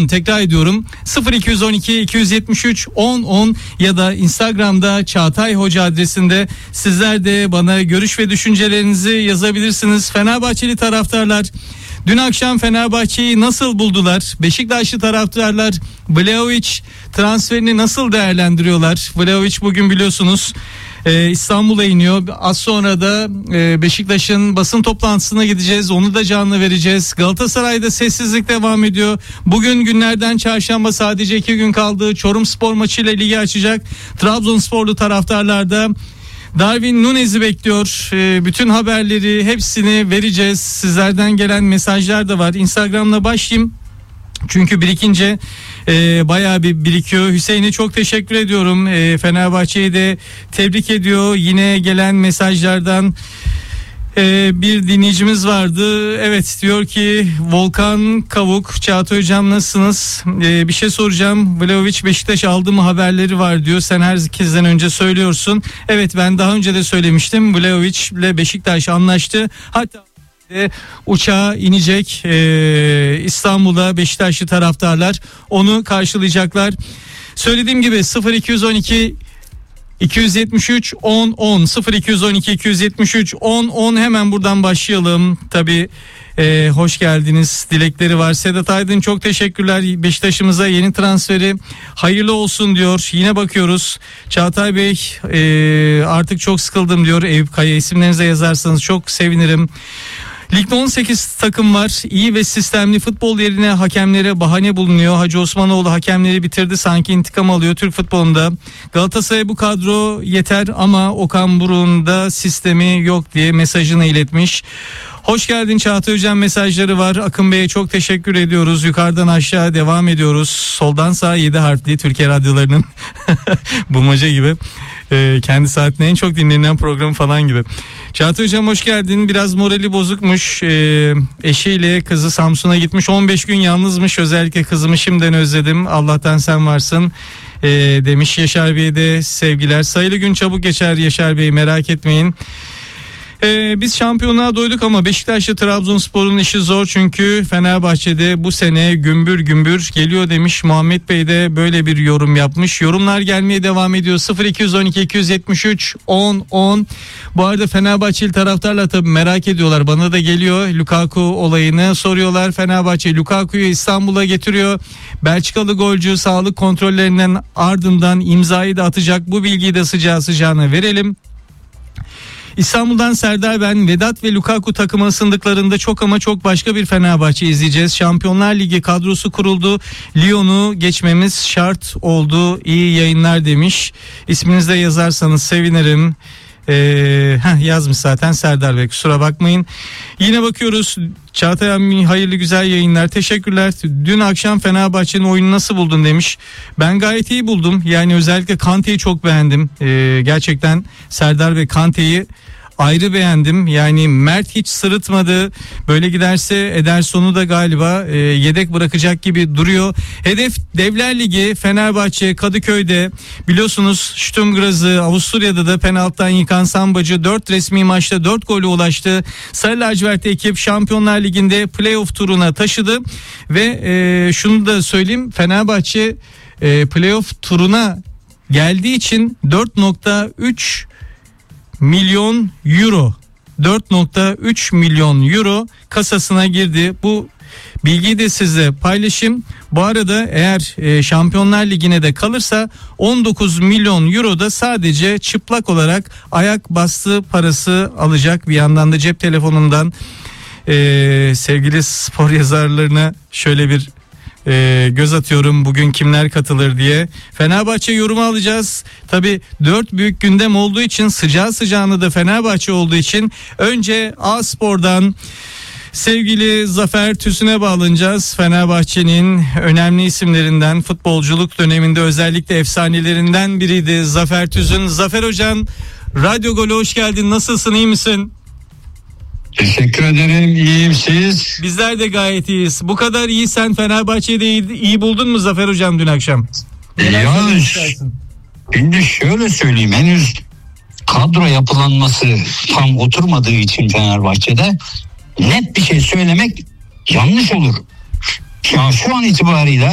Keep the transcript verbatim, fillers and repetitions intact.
on. Tekrar ediyorum. sıfır iki on iki iki yetmiş üç on on ya da Instagram'da Çağatay Hoca adresinde sizler de bana görüş ve düşüncelerinizi yazabilirsiniz. Fenerbahçeli taraftarlar dün akşam Fenerbahçe'yi nasıl buldular? Beşiktaşlı taraftarlar Vlahovic transferini nasıl değerlendiriyorlar? Vlahovic bugün biliyorsunuz Ee, İstanbul'a iniyor. Az sonra da e, Beşiktaş'ın basın toplantısına gideceğiz. Onu da canlı vereceğiz. Galatasaray'da sessizlik devam ediyor. Bugün günlerden çarşamba, sadece iki gün kaldı. Çorumspor maçıyla ligi açacak. Trabzonsporlu taraftarlar da Darwin Nunez'i bekliyor. Ee, bütün haberleri hepsini vereceğiz. Sizlerden gelen mesajlar da var. Instagram'la başlayayım. Çünkü birikince e, bayağı bir birikiyor. Hüseyin'e çok teşekkür ediyorum. E, Fenerbahçe'yi de tebrik ediyor. Yine gelen mesajlardan e, bir dinleyicimiz vardı. Evet, diyor ki Volkan Kavuk, Çağatay Hocam nasılsınız? E, bir şey soracağım. Vlahovic Beşiktaş aldı mı haberleri var diyor. Sen herkesten önce söylüyorsun. Evet, ben daha önce de söylemiştim. Vlahovic ile Beşiktaş anlaştı. Hatta uçağa inecek ee, İstanbul'a Beşiktaşlı taraftarlar onu karşılayacaklar. Söylediğim gibi sıfır iki on iki iki yetmiş üç on on sıfır iki on iki iki yetmiş üç on on hemen buradan başlayalım. Tabii e, hoş geldiniz dilekleri var. Sedat Aydın çok teşekkürler, Beşiktaş'ımıza yeni transferi hayırlı olsun diyor. Yine bakıyoruz, Çağatay Bey e, artık çok sıkıldım diyor. Eyüp Kaya, isimlerinize yazarsanız çok sevinirim. Ligde on sekiz takım var. İyi ve sistemli futbol yerine hakemlere bahane bulunuyor. Hacı Osmanoğlu hakemleri bitirdi, sanki intikam alıyor Türk futbolunda. Galatasaray'a bu kadro yeter ama Okan Buruk'un da sistemi yok diye mesajını iletmiş. Hoş geldin Çağatay Hocam mesajları var. Akın Bey'e çok teşekkür ediyoruz. Yukarıdan aşağı devam ediyoruz. Soldan sağa yedi harfli Türkiye radyolarının bulmaca gibi. Ee, kendi saatinde en çok dinlenen programı falan gibi. Çağatay Hocam hoş geldin. Biraz morali bozukmuş. Ee, eşiyle kızı Samsun'a gitmiş. on beş gün yalnızmış. Özellikle kızımı şimdiden özledim. Allah'tan sen varsın ee, demiş. Yaşar Bey'e de sevgiler. Sayılı gün çabuk geçer Yaşar Bey, merak etmeyin. Ee, biz şampiyonluğa doyduk ama Beşiktaş'la Trabzonspor'un işi zor, çünkü Fenerbahçe'de bu sene gümbür gümbür geliyor demiş. Muhammed Bey de böyle bir yorum yapmış. Yorumlar gelmeye devam ediyor. sıfır iki on iki iki yetmiş üç on on. Bu arada Fenerbahçeli taraftarlar tabii merak ediyorlar. Bana da geliyor. Lukaku olayını soruyorlar. Fenerbahçe Lukaku'yu İstanbul'a getiriyor. Belçikalı golcü sağlık kontrollerinden ardından imzayı da atacak. Bu bilgiyi de sıcağı sıcağına verelim. İstanbul'dan Serdar ben. Vedat ve Lukaku takımı ısındıklarında çok ama çok başka bir Fenerbahçe izleyeceğiz. Şampiyonlar Ligi kadrosu kuruldu. Lyon'u geçmemiz şart oldu. İyi yayınlar demiş. İsminizi de yazarsanız sevinirim. Ee, heh, yazmış zaten Serdar Bey, kusura bakmayın. Yine bakıyoruz. Çağatay abi hayırlı güzel yayınlar, teşekkürler. Dün akşam Fenerbahçe'nin oyunu nasıl buldun demiş. Ben gayet iyi buldum. Yani özellikle Kante'yi çok beğendim. Ee, gerçekten Serdar Bey, Kante'yi ayrı beğendim. Yani Mert hiç sırıtmadı. Böyle giderse Ederson'u da galiba e, yedek bırakacak gibi duruyor. Hedef Devler Ligi. Fenerbahçe Kadıköy'de biliyorsunuz Sturm Graz'ı, Avusturya'da da penaltıdan yıkan Sambacı dört resmi maçta dört gole ulaştı. Sarı lacivert ekip Şampiyonlar Ligi'nde playoff turuna taşıdı ve e, şunu da söyleyeyim, Fenerbahçe e, playoff turuna geldiği için dört nokta üç milyon euro dört nokta üç milyon euro kasasına girdi. Bu bilgiyi de size paylaşayım. Bu arada eğer e, Şampiyonlar Ligi'ne de kalırsa on dokuz milyon euro da sadece çıplak olarak ayak bastığı parası alacak. Bir yandan da cep telefonundan e, sevgili spor yazarlarına şöyle bir Ee, göz atıyorum bugün kimler katılır diye. Fenerbahçe yorumu alacağız. Tabii dört büyük gündem olduğu için, sıcağı sıcağına da Fenerbahçe olduğu için önce A Spor'dan sevgili Zafer Tüzün'e bağlanacağız. Fenerbahçe'nin önemli isimlerinden, futbolculuk döneminde özellikle efsanelerinden biriydi Zafer Tüzün. Zafer hocam, Radyo Gol'e hoş geldin. Nasılsın, iyi misin? Teşekkür ederim. İyiyim, siz? Bizler de gayet iyiyiz. Bu kadar iyi, sen Fenerbahçe'yi de iyi, iyi buldun mu Zafer hocam dün akşam? Ya şimdi şöyle söyleyeyim, henüz kadro yapılanması tam oturmadığı için Fenerbahçe'de net bir şey söylemek yanlış olur. Ya şu an itibariyle